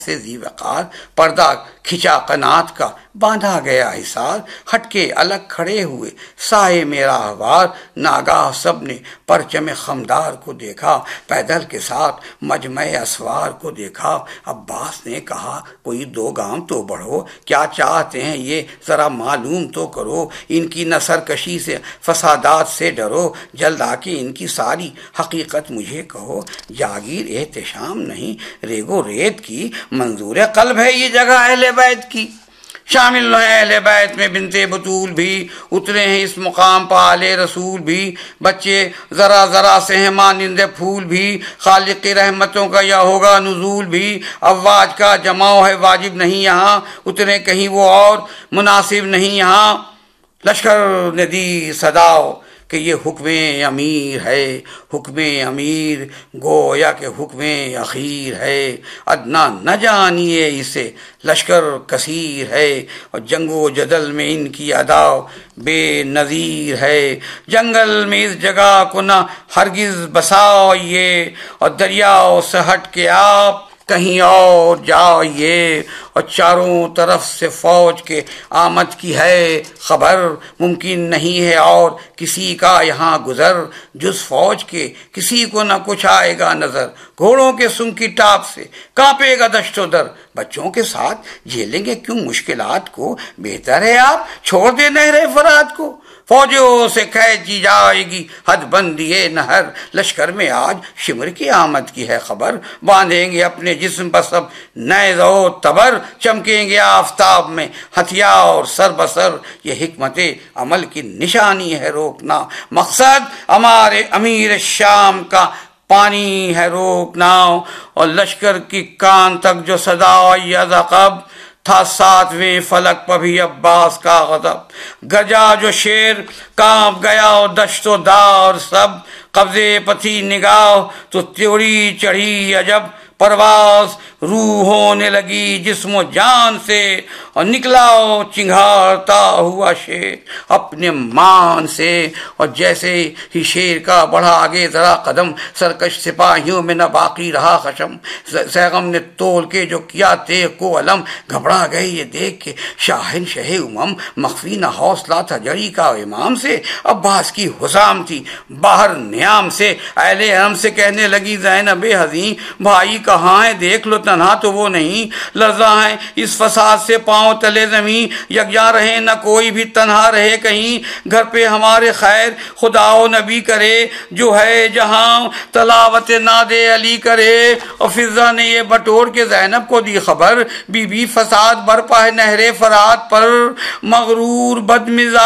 سے ذی وقار، پردہ کھچا قنات کا، باندھا گیا حصار، ہٹ کے الگ کھڑے ہوئے سائے میرا احوار، ناگاہ سب نے پرچم خمدار کو دیکھا، پیدل کے ساتھ مجمع اسوار کو دیکھا۔ عباس نے کہا کوئی 2 گام تو بڑھو، کیا چاہتے ہیں یہ ذرا معلوم تو کرو، ان کی نثر کشی سے فسادات سے ڈرو، جلد آ کے ان کی ساری حقیقت مجھے کہو۔ جاگیر احتشام نہیں ریگو ریت کی، منظور قلب ہے یہ جگہ اہل بیت کی، شامل ہیں اہل بیت میں بنت بطول بھی، اترے ہیں اس مقام پہ آل رسول بھی، بچے ذرا ذرا سے ہیں مانند پھول بھی، خالق کی رحمتوں کا یا ہوگا نزول بھی، افواج کا جماؤ ہے واجب نہیں یہاں، اترے کہیں وہ اور مناسب نہیں یہاں۔ لشکر نے دی صداؤ کہ یہ حکم امیر ہے، حکم امیر گویا کہ حکم اخیر ہے، ادنا نہ جانیے اسے لشکر کثیر ہے، اور جنگ و جدل میں ان کی ادا بے نظیر ہے، جنگل میں اس جگہ کو نہ ہرگز بسائیے، اور دریاؤ سے ہٹ کے آپ کہیں اور جائیے، اور چاروں طرف سے فوج کے آمد کی ہے خبر، ممکن نہیں ہے اور کسی کا یہاں گزر، جز فوج کے کسی کو نہ کچھ آئے گا نظر، گھوڑوں کے سنگ کی ٹاپ سے کانپے گا دشت و در، بچوں کے ساتھ جھیلیں گے کیوں مشکلات کو، بہتر ہے آپ چھوڑ دیں نہر فرات کو، فوجوں سے قید کی جائے گی حد بندی نہر، لشکر میں آج شمر کی آمد کی ہے خبر، باندھیں گے اپنے جسم پر سب نیز و تبر، چمکیں گے آفتاب میں ہتھیار سر بسر، یہ حکمت عمل کی نشانی ہے روکنا، مقصد ہمارے امیر شام کا پانی ہے روکنا، اور لشکر کی کان تک جو صدا آئی از عقب، تھا 7ویں فلک پر بھی عباس کا غضب، گرجا جو شیر کانپ گیا اور دشت و دار سب، قبضے پتھی نگاہ تو تیوری چڑھی عجب، پرواز روح ہونے لگی جسم و جان سے، اور نکلا چنگھارتا ہوا شیر اپنے مان سے، اور جیسے ہی شیر کا بڑھا آگے ذرا قدم، سرکش سپاہیوں میں نہ باقی رہا خشم، سیغم نے تول کے جو کیا تیغ کو علم، گھبرا گئے یہ دیکھ کے شاہنشاہ امم، مخفی نہ حوصلہ تھا جری کا امام سے، عباس کی حسام تھی باہر نیام سے، اہل حرم سے کہنے لگی زینب حزین، بھائی کہاں ہے دیکھ لو، تنہا تو وہ نہیں، لرزاں ہیں اس فساد سے پاؤں تلے زمین، یکجاں رہے نہ کوئی بھی تنہا رہے کہیں، گھر پہ ہمارے خیر خدا و نبی کرے، جو ہے جہاں تلاوت ناد علی کرے، اور فضا نے یہ بٹور کے زینب کو دی خبر، بی بی فساد برپا ہے نہر فرات پر، مغرور بدمزاج